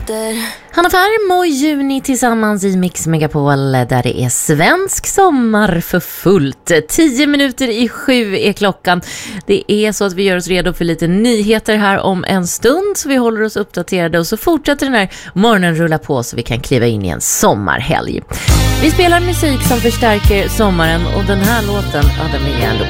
Hanna Färm och Juni tillsammans i Mix Megapol där det är svensk sommar för fullt. 6:10 är klockan. Det är så att vi gör oss redo för lite nyheter här om en stund, så vi håller oss uppdaterade och så fortsätter den här morgonen rulla på så vi kan kliva in i en sommarhelg. Vi spelar musik som förstärker sommaren och den här låten, ja, den vill jag ändå